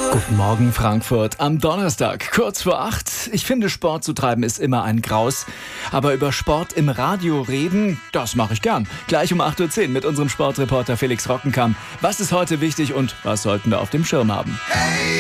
Guten Morgen, Frankfurt. Am Donnerstag, kurz vor 8. Ich finde, Sport zu treiben ist immer ein Graus. Aber über Sport im Radio reden, das mache ich gern. Gleich um 8.10 Uhr mit unserem Sportreporter Felix Rockenkamp. Was ist heute wichtig und was sollten wir auf dem Schirm haben?